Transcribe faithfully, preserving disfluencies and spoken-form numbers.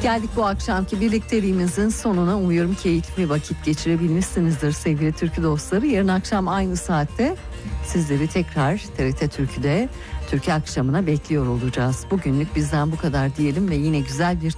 Geldik bu akşamki birlikteliğimizin sonuna. Umuyorum keyifli vakit geçirebilmişsinizdir sevgili türkü dostları. Yarın akşam aynı saatte sizleri tekrar T R T Türkü'de Türkü akşamına bekliyor olacağız. Bugünlük bizden bu kadar diyelim ve yine güzel bir